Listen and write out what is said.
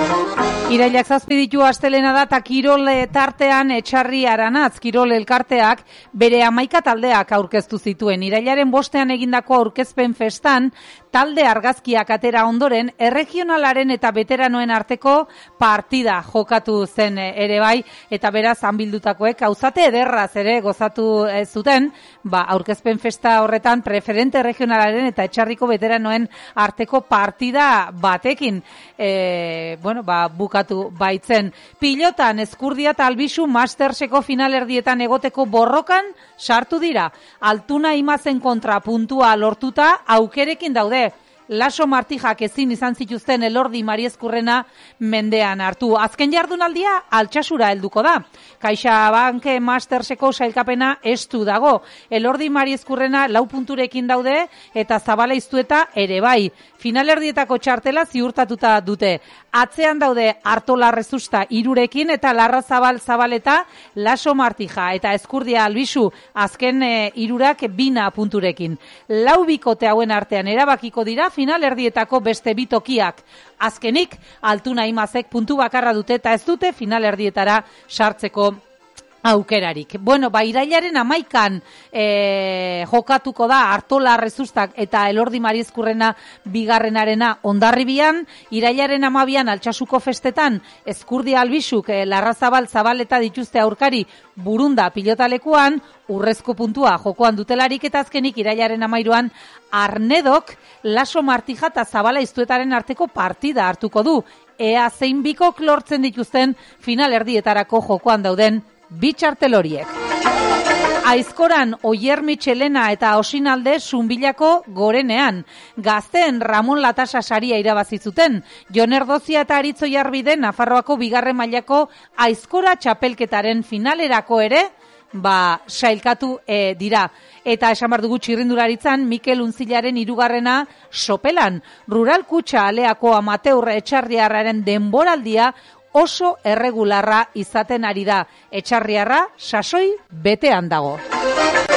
Irailak 7 ditu astelena da eta kirol tartean Etxarri Aranatz kirol elkarteak bere 11 taldeak aurkeztu zituen. Irailaren 5ean egindako aurkezpen festan talde argazkiak atera ondoren erregionalaren eta veteranoen arteko partida jokatu zen ere bai, eta beraz hanbildutakoek gauzate ederraz ere gozatu zuten, aurkezpen festa horretan preferente regionalaren eta Etxarriko veteranoen arteko partida batekin bukatu baitzen. Pilotan Ezkurdia eta Albisu Masterseko finalerdietan egoteko borrokan sartu dira. Altuna Imazen kontra puntua lortuta aukerekin daude. Laso Martijak ezin izan zituzten Elordi Mariezkurrena mendean hartu. Azken jardunaldia Altsasura helduko da. CaixaBank Masterseko sailkapena estu dago. Elordi Mariezkurrena 4 punturekin daude eta Zabala Iztueta ere bai. Finalerdietako txartela ziurtatuta dute. Atzean daude Artola Rezusta 3rekin eta Larrazabal Zabaleta, Laso Martija eta Ezkurdia Albisu azken 3ak 2 punturekin. 4 bikote hauen artean erabakiko dira finalerdietako beste 2 tokiak. Azkenik, Altuna Imazek puntu bakarra dute eta ez dute finalerdietara sartzeko aukerarik. Irailaren 11an jokatuko da Artola Rezustak eta Elordi Mariezkurrena bigarrenarena Hondarribian. Irailaren 12an Altsasuko festetan Ezkurdia Albisuk Larrazabal Zabaleta dituzte aurkari Burunda pilotalekuan, urrezko puntua jokoan dutelarik, eta azkenik irailaren 13an Arnedok Laso Martija eta Zabala Iztuetaren arteko partida hartuko du. Ea zein bikok lortzen dituzten finalerdietarako jokoan dauden bi txartel horiek. Aizkoran Oier Michelena eta Osinalde Zunbilako gorenean. Gazteen Ramon Latasa saria irabazi zuten. Jon Erdozia eta Aritz Oiarbide Nafarroako bigarren mailako aizkora txapelketaren finalerako ere sailkatu dira. Eta esan behar dugu txirrindularitzan Mikel Unzilaren 3. sopelan. Rural Kutxa Aleako amateur etxarriarraren denboraldia oso erregularra izaten ari da. Etxarriarra sasoi betean dago.